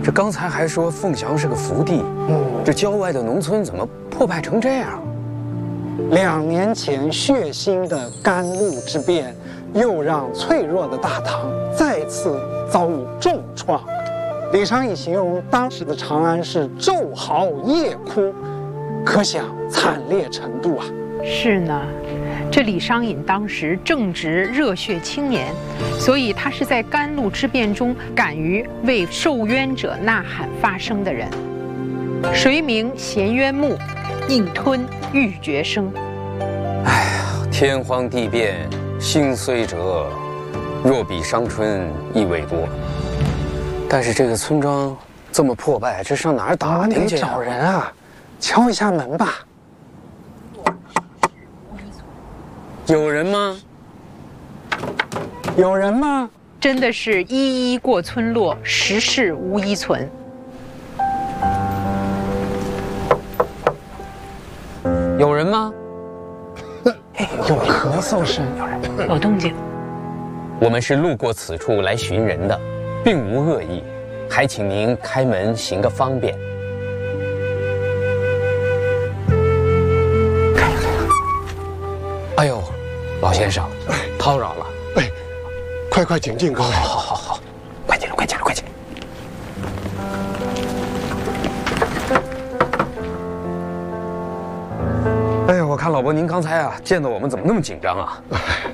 这刚才还说凤翔是个福地，这郊外的农村怎么破败成这样 ？2年前血腥的甘露之变，又让脆弱的大唐再次遭遇重创。李商隐形容当时的长安是昼嚎夜哭，可想惨烈程度啊！ 是呢。这李商隐当时正值热血青年，所以他是在甘露之变中敢于为受冤者呐喊发声的人。谁鸣衔冤目，宁吞玉珏声。 哎呀，天荒地变，心虽折，若比伤春意未多。但是这个村庄这么破败，这上哪儿打听去？ 找人啊，敲一下门吧。 有人吗？ 有人吗？ 真的是一一过村落，十室无一存。 有人吗？ 有咳嗽声，有人， 有动静。 我们是路过此处来寻人的，并无恶意，还请您开门行个方便。哎呦，老先生，叨扰了。 哎，快请进，各位。 好，快进来。哎呀，我看老伯您刚才啊见到我们怎么那么紧张啊？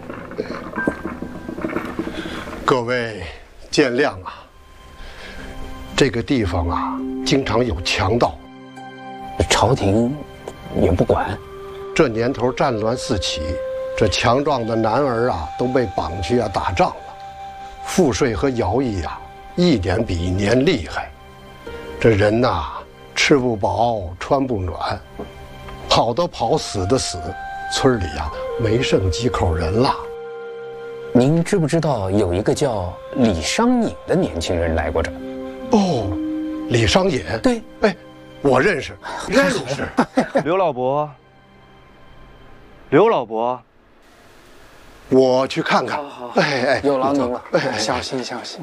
各位见谅啊，这个地方啊经常有强盗， 朝廷也不管。 这年头战乱四起，这强壮的男儿啊都被绑去啊打仗了，赋税和徭役啊一年比一年厉害，这人呐吃不饱穿不暖，跑的跑死的死，村里呀没剩几口人了。 您知不知道有一个叫李商隐的年轻人来过这儿？ 哦，李商隐。 对， 哎，我认识。 刘老伯， 我去看看。 好， 哎， 有劳您了，小心。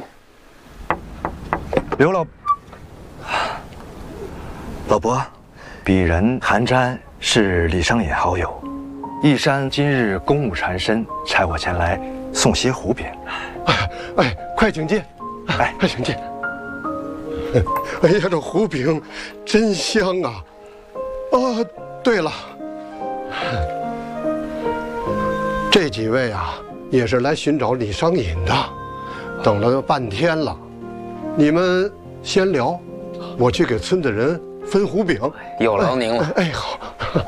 老伯，鄙人韩瞻是李商隐好友，义山今日公务缠身，差我前来送些胡饼。 哎，快请进，快请进。哎呀，这胡饼真香啊！对了，这几位啊也是来寻找李商隐的，等了半天了，你们先聊，我去给村的人分胡饼。 有劳您了。 哎，好。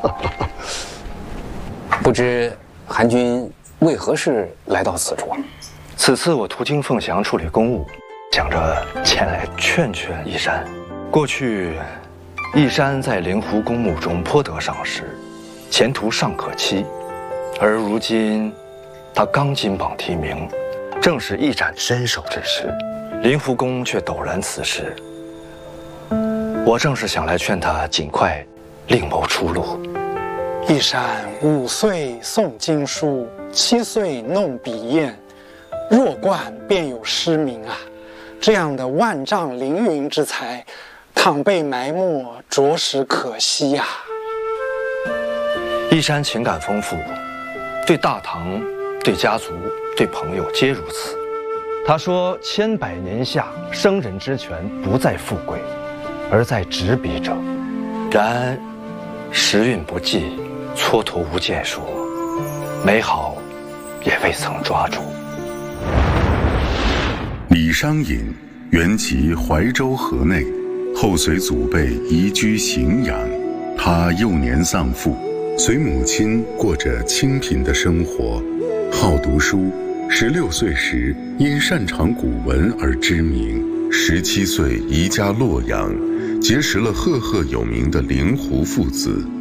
不知韩君为何事来到此处？ 此次我途经凤翔处理公务，想着前来劝义山。过去，义山在灵湖公墓中颇得赏识，前途尚可期。而如今，他刚金榜题名，正是一展身手之时，灵湖公却陡然辞世。我正是想来劝他尽快另谋出路。 义山5岁诵经书，7岁弄笔砚，弱冠便有诗名啊！这样的万丈凌云之才，倘被埋没，着实可惜呀。 义山情感丰富，对大唐、对家族、对朋友皆如此。他说：“100年下，生人之权不在富贵，而在执笔者。”然时运不济，蹉跎无建树，美好也未曾抓住。 李商隐原籍怀州河内，后随祖辈移居荥阳。他幼年丧父，随母亲过着清贫的生活，好读书。16岁时因擅长古文而知名，17岁移家洛阳，结识了赫赫有名的灵狐父子。